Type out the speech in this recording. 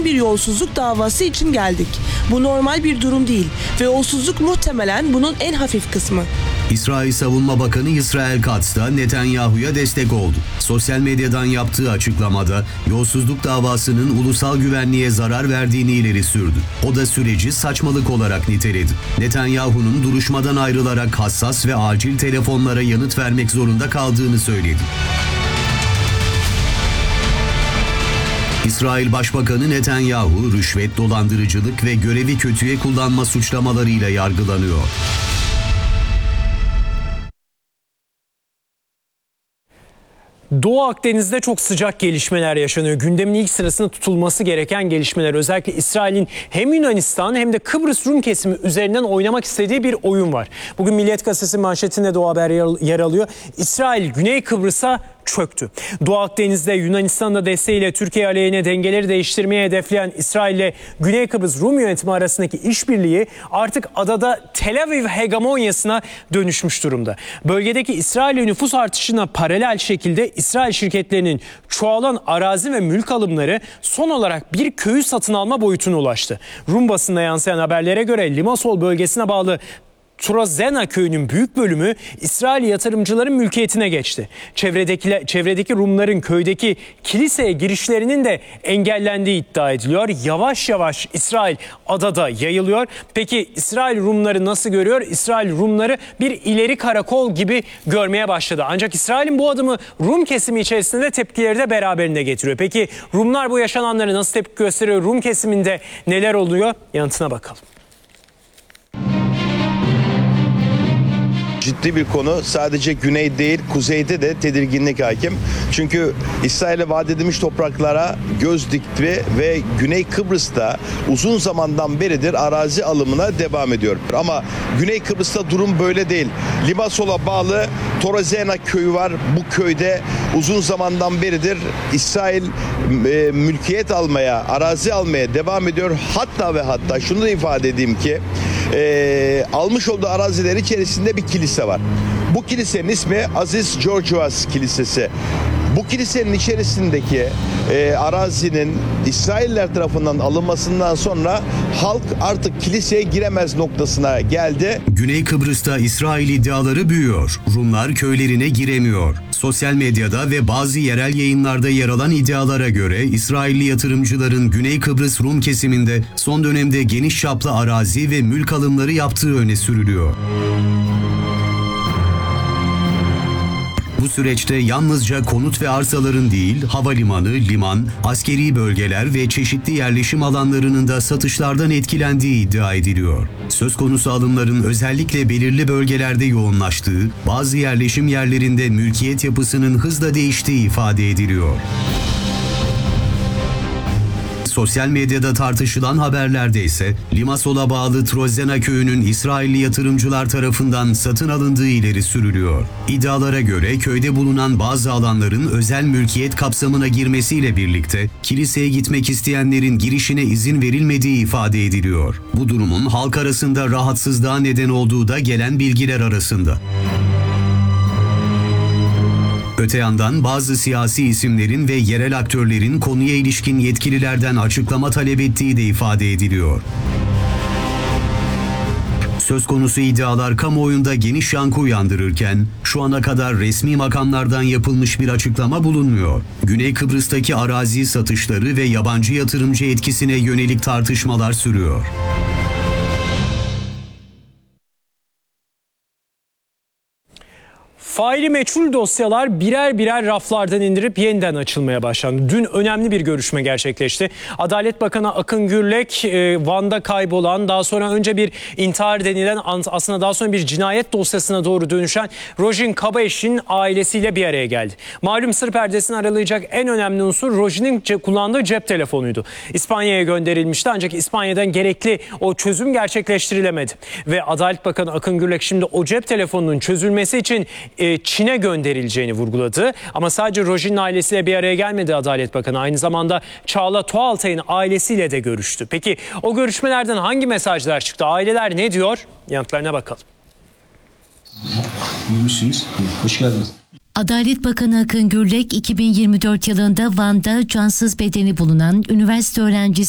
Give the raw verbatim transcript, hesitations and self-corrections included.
sıradan bir yolsuzluk davası için geldik. Bu normal bir durum değil ve yolsuzluk muhtemelen bunun en hafif kısmı. İsrail Savunma Bakanı İsrail Katz da Netanyahu'ya destek oldu. Sosyal medyadan yaptığı açıklamada yolsuzluk davasının ulusal güvenliğe zarar verdiğini ileri sürdü. O da süreci saçmalık olarak niteledi. Netanyahu'nun duruşmadan ayrılarak hassas ve acil telefonlara yanıt vermek zorunda kaldığını söyledi. İsrail Başbakanı Netanyahu, rüşvet, dolandırıcılık ve görevi kötüye kullanma suçlamalarıyla yargılanıyor. Doğu Akdeniz'de çok sıcak gelişmeler yaşanıyor. Gündemin ilk sırasında tutulması gereken gelişmeler. Özellikle İsrail'in hem Yunanistan hem de Kıbrıs Rum kesimi üzerinden oynamak istediği bir oyun var. Bugün Milliyet Gazetesi manşetinde de o haber yer alıyor. İsrail Güney Kıbrıs'a çöktü. Doğu Akdeniz'de Yunanistan'ın da desteğiyle Türkiye aleyhine dengeleri değiştirmeye hedefleyen İsrail ile Güney Kıbrıs Rum yönetimi arasındaki işbirliği artık adada Tel Aviv hegemonyasına dönüşmüş durumda. Bölgedeki İsrail nüfus artışına paralel şekilde İsrail şirketlerinin çoğalan arazi ve mülk alımları son olarak bir köyü satın alma boyutuna ulaştı. Rum basında yansıyan haberlere göre Limassol bölgesine bağlı Trozena köyünün büyük bölümü İsrail yatırımcıların mülkiyetine geçti. Çevredeki, çevredeki Rumların köydeki kiliseye girişlerinin de engellendiği iddia ediliyor. Yavaş yavaş İsrail adada yayılıyor. Peki İsrail Rumları nasıl görüyor? İsrail Rumları bir ileri karakol gibi görmeye başladı. Ancak İsrail'in bu adımı Rum kesimi içerisinde de tepkileri de beraberinde getiriyor. Peki Rumlar bu yaşananlara nasıl tepki gösteriyor? Rum kesiminde neler oluyor? Yanıtına bakalım. Ciddi bir konu. Sadece güney değil, kuzeyde de tedirginlik hakim. Çünkü İsrail'e vaat edilmiş topraklara göz dikti ve Güney Kıbrıs'ta uzun zamandan beridir arazi alımına devam ediyor. Ama Güney Kıbrıs'ta durum böyle değil. Limassol'a bağlı Trozena köyü var. Bu köyde uzun zamandan beridir İsrail e, mülkiyet almaya, arazi almaya devam ediyor. Hatta ve hatta şunu da ifade edeyim ki e, almış olduğu araziler içerisinde bir kilise var. Bu kilisenin ismi Aziz Georgios Kilisesi. Bu kilisenin içerisindeki e, arazinin İsrailler tarafından alınmasından sonra halk artık kiliseye giremez noktasına geldi. Güney Kıbrıs'ta İsrail iddiaları büyüyor. Rumlar köylerine giremiyor. Sosyal medyada ve bazı yerel yayınlarda yer alan iddialara göre İsrailli yatırımcıların Güney Kıbrıs Rum kesiminde son dönemde geniş çaplı arazi ve mülk alımları yaptığı öne sürülüyor. Bu süreçte yalnızca konut ve arsaların değil, havalimanı, liman, askeri bölgeler ve çeşitli yerleşim alanlarının da satışlardan etkilendiği iddia ediliyor. Söz konusu alımların özellikle belirli bölgelerde yoğunlaştığı, bazı yerleşim yerlerinde mülkiyet yapısının hızla değiştiği ifade ediliyor. Sosyal medyada tartışılan haberlerde ise Limassol'a bağlı Trozena köyünün İsrailli yatırımcılar tarafından satın alındığı ileri sürülüyor. İddialara göre köyde bulunan bazı alanların özel mülkiyet kapsamına girmesiyle birlikte kiliseye gitmek isteyenlerin girişine izin verilmediği ifade ediliyor. Bu durumun halk arasında rahatsızlığa neden olduğu da gelen bilgiler arasında. Öte yandan bazı siyasi isimlerin ve yerel aktörlerin konuya ilişkin yetkililerden açıklama talep ettiği de ifade ediliyor. Söz konusu iddialar kamuoyunda geniş yankı uyandırırken şu ana kadar resmi makamlardan yapılmış bir açıklama bulunmuyor. Güney Kıbrıs'taki arazi satışları ve yabancı yatırımcı etkisine yönelik tartışmalar sürüyor. Faili meçhul dosyalar birer birer raflardan indirip yeniden açılmaya başlandı. Dün önemli bir görüşme gerçekleşti. Adalet Bakanı Akın Gürlek, Van'da kaybolan, daha sonra önce bir intihar denilen, aslında daha sonra bir cinayet dosyasına doğru dönüşen Rojin Kabaş'in ailesiyle bir araya geldi. Malum sır perdesini aralayacak en önemli unsur Rojin'in kullandığı cep telefonuydu. İspanya'ya gönderilmişti ancak İspanya'dan gerekli o çözüm gerçekleştirilemedi. Ve Adalet Bakanı Akın Gürlek şimdi o cep telefonunun çözülmesi için Çin'e gönderileceğini vurguladı. Ama sadece Rojin'in ailesiyle bir araya gelmedi Adalet Bakanı. Aynı zamanda Çağla Toğaltay'ın ailesiyle de görüştü. Peki o görüşmelerden hangi mesajlar çıktı? Aileler ne diyor? Yanıtlarına bakalım. Buyurmuşsunuz. Hoş geldiniz. Adalet Bakanı Akın Gürlek iki bin yirmi dört yılında Van'da cansız bedeni bulunan üniversite öğrencisi